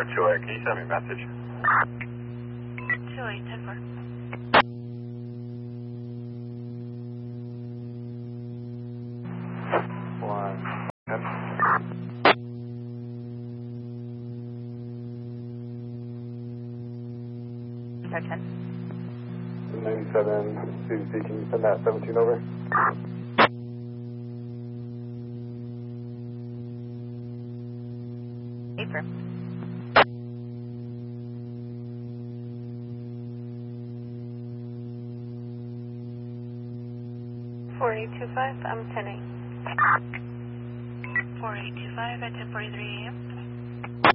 10-4, 2-8. Can you send me a message? 2-8, 10-4. One. Yep. 510. 97 CDC, can you send that 17 over? Affirm. 4825, I'm 10-8. 4825 at 10:43 a.m.